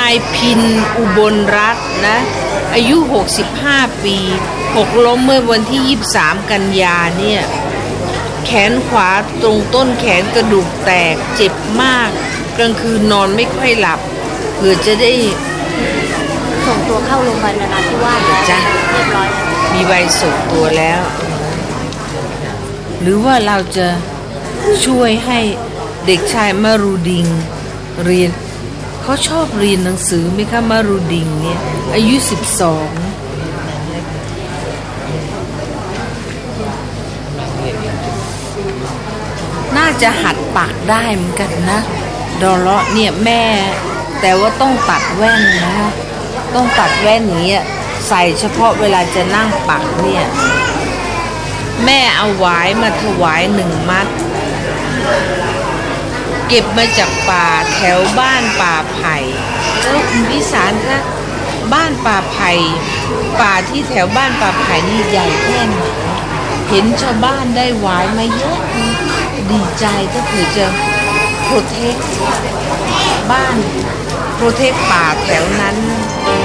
ายพินอุบลรัตน์นะอายุ65ปีหกล้มเมื่อวันที่23กันยาเนี่ยแขนขวาตรงต้นแขนกระดูกแตกเจ็บมากกลางคืนนอนไม่ค่อยหลับเพื่อจะได้ส่งตัวเข้าโรงพยาบาลนราธิวาสแล้วจ้ะเรียบร้อยแล้วมีใบส่งตัวแล้วหรือว่าเราจะช่วยให้เด็กชายมารูดิงเรียนเขาชอบเรียนหนังสือไหมคะมารูดิงเนี่ยอายุ12น่าจะหัดปากได้เหมือนกันนะดอลเลาะเนี่ยแม่แต่ว่าต้องตัดแว่นนะต้องตัดแว่นอย่างเงี้ยใส่เฉพาะเวลาจะนั่งปักเนี่ยแม่เอาหวายมาถวาย1 มัดเก็บมาจากป่าแถวบ้านป่าไผ่แล้วคุณพิสารคะบ้านป่าไผ่ป่าที่แถวบ้านป่าไผ่นี่ใหญ่แค่ไหนเห็นชาวบ้านได้หวายมาเยอะดีใจก็คือจะโปรเทคบ้านโปรเทคป่าแถวนั้น